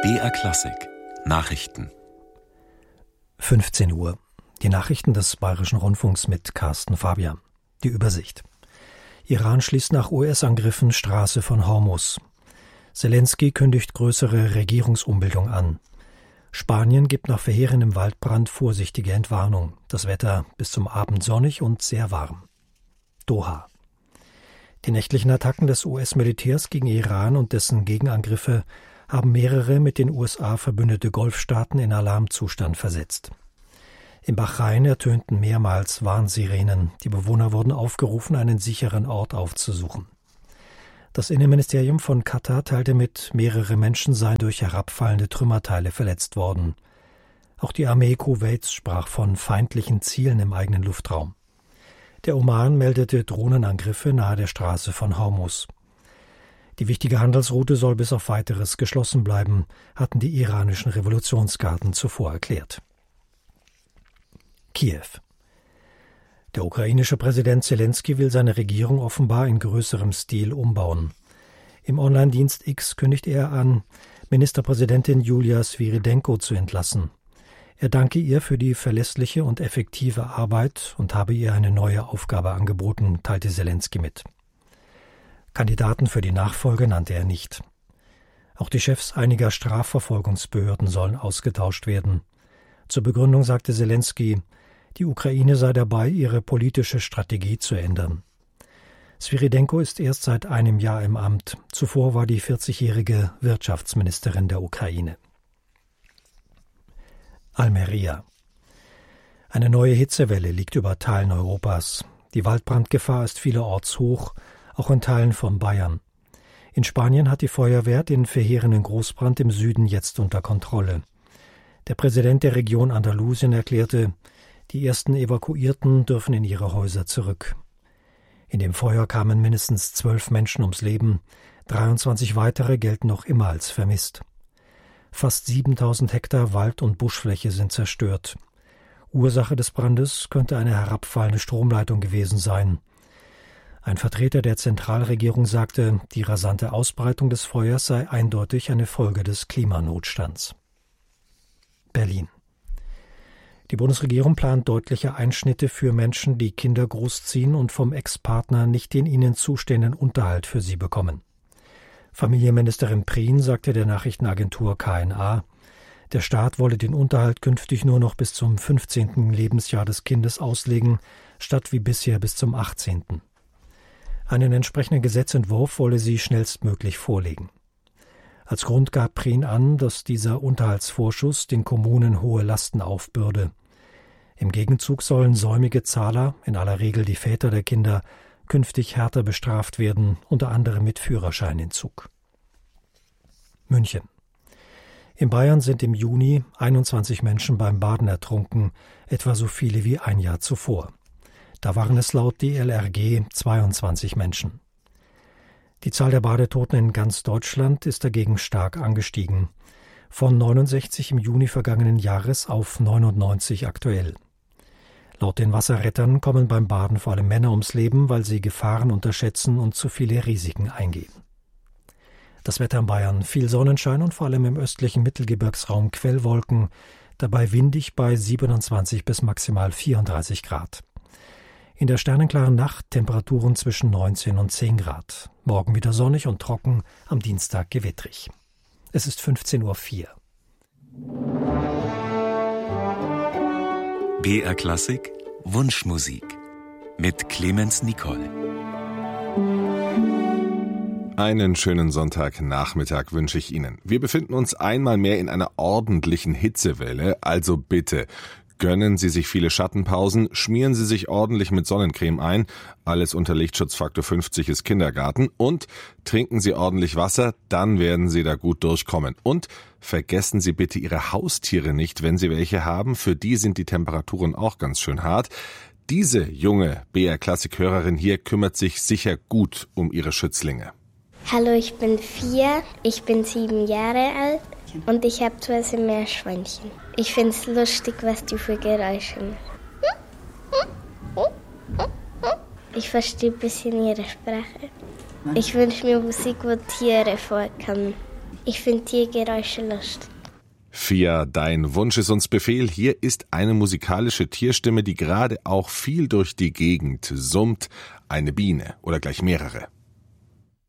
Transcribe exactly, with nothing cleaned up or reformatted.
B R Klassik Nachrichten. fünfzehn Uhr. Die Nachrichten des Bayerischen Rundfunks mit Carsten Fabian. Die Übersicht. Iran schließt nach U S-Angriffen Straße von Hormuz. Zelensky kündigt größere Regierungsumbildung an. Spanien gibt nach verheerendem Waldbrand vorsichtige Entwarnung. Das Wetter bis zum Abend sonnig und sehr warm. Doha. Die nächtlichen Attacken des U S-Militärs gegen Iran und dessen Gegenangriffe haben mehrere mit den U S A verbündete Golfstaaten in Alarmzustand versetzt. Im Bahrain ertönten mehrmals Warnsirenen. Die Bewohner wurden aufgerufen, einen sicheren Ort aufzusuchen. Das Innenministerium von Katar teilte mit, mehrere Menschen seien durch herabfallende Trümmerteile verletzt worden. Auch die Armee Kuwaits sprach von feindlichen Zielen im eigenen Luftraum. Der Oman meldete Drohnenangriffe nahe der Straße von Hormuz. Die wichtige Handelsroute soll bis auf Weiteres geschlossen bleiben, hatten die iranischen Revolutionsgarden zuvor erklärt. Kiew. Der ukrainische Präsident Zelensky will seine Regierung offenbar in größerem Stil umbauen. Im Online-Dienst X kündigt er an, Ministerpräsidentin Julia Svyrydenko zu entlassen. Er danke ihr für die verlässliche und effektive Arbeit und habe ihr eine neue Aufgabe angeboten, teilte Zelensky mit. Kandidaten für die Nachfolge nannte er nicht. Auch die Chefs einiger Strafverfolgungsbehörden sollen ausgetauscht werden. Zur Begründung sagte Zelensky, die Ukraine sei dabei, ihre politische Strategie zu ändern. Svyrydenko ist erst seit einem Jahr im Amt. Zuvor war die vierzigjährige Wirtschaftsministerin der Ukraine. Almería. Eine neue Hitzewelle liegt über Teilen Europas. Die Waldbrandgefahr ist vielerorts hoch, auch in Teilen von Bayern. In Spanien hat die Feuerwehr den verheerenden Großbrand im Süden jetzt unter Kontrolle. Der Präsident der Region Andalusien erklärte, die ersten Evakuierten dürfen in ihre Häuser zurück. In dem Feuer kamen mindestens zwölf Menschen ums Leben, dreiundzwanzig weitere gelten noch immer als vermisst. Fast siebentausend Hektar Wald- und Buschfläche sind zerstört. Ursache des Brandes könnte eine herabfallende Stromleitung gewesen sein. Ein Vertreter der Zentralregierung sagte, die rasante Ausbreitung des Feuers sei eindeutig eine Folge des Klimanotstands. Berlin. Die Bundesregierung plant deutliche Einschnitte für Menschen, die Kinder großziehen und vom Ex-Partner nicht den ihnen zustehenden Unterhalt für sie bekommen. Familienministerin Prien sagte der Nachrichtenagentur K N A, der Staat wolle den Unterhalt künftig nur noch bis zum fünfzehnten Lebensjahr des Kindes auslegen, statt wie bisher bis zum achtzehnten Einen entsprechenden Gesetzentwurf wolle sie schnellstmöglich vorlegen. Als Grund gab Prien an, dass dieser Unterhaltsvorschuss den Kommunen hohe Lasten aufbürde. Im Gegenzug sollen säumige Zahler, in aller Regel die Väter der Kinder, künftig härter bestraft werden, unter anderem mit Führerscheinentzug. München. In Bayern sind im Juni einundzwanzig Menschen beim Baden ertrunken, etwa so viele wie ein Jahr zuvor. Da waren es laut D L R G zweiundzwanzig Menschen. Die Zahl der Badetoten in ganz Deutschland ist dagegen stark angestiegen. Von neunundsechzig im Juni vergangenen Jahres auf neunundneunzig aktuell. Laut den Wasserrettern kommen beim Baden vor allem Männer ums Leben, weil sie Gefahren unterschätzen und zu viele Risiken eingehen. Das Wetter in Bayern: viel Sonnenschein und vor allem im östlichen Mittelgebirgsraum Quellwolken, dabei windig bei siebenundzwanzig bis maximal vierunddreißig Grad. In der sternenklaren Nacht Temperaturen zwischen neunzehn und zehn Grad. Morgen wieder sonnig und trocken, am Dienstag gewittrig. Es ist fünfzehn Uhr vier. B R Klassik Wunschmusik mit Clemens Nicol. Einen schönen Sonntagnachmittag wünsche ich Ihnen. Wir befinden uns einmal mehr in einer ordentlichen Hitzewelle, also bitte gönnen Sie sich viele Schattenpausen, schmieren Sie sich ordentlich mit Sonnencreme ein, alles unter Lichtschutzfaktor fünfzig ist Kindergarten, und trinken Sie ordentlich Wasser, dann werden Sie da gut durchkommen. Und vergessen Sie bitte Ihre Haustiere nicht, wenn Sie welche haben, für die sind die Temperaturen auch ganz schön hart. Diese junge B R-Klassik-Hörerin hier kümmert sich sicher gut um ihre Schützlinge. Hallo, ich bin vier, ich bin sieben Jahre alt und ich habe zu Hause Meerschweinchen. Ich finde es lustig, was die für Geräusche machen. Ich verstehe ein bisschen ihre Sprache. Ich wünsche mir Musik, wo Tiere vorkommen. Ich finde Tiergeräusche lustig. Fia, dein Wunsch ist uns Befehl. Hier ist eine musikalische Tierstimme, die gerade auch viel durch die Gegend summt. Eine Biene oder gleich mehrere.